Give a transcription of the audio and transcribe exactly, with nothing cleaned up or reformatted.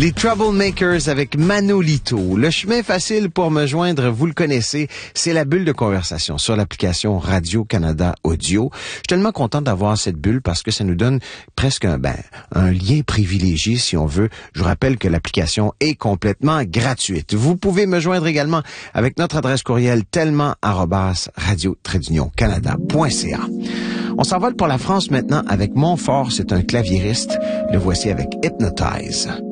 Les Troublemakers avec Manolito. Le chemin facile pour me joindre, vous le connaissez, c'est la bulle de conversation sur l'application Radio-Canada Audio. Je suis tellement content d'avoir cette bulle parce que ça nous donne presque un, ben, un lien privilégié, si on veut. Je vous rappelle que l'application est complètement gratuite. Vous pouvez me joindre également avec notre adresse courriel tellement arobase radio trait d'union canada point c a. On s'envole pour la France maintenant avec Montfort, c'est un claviériste. Le voici avec Hypnotize.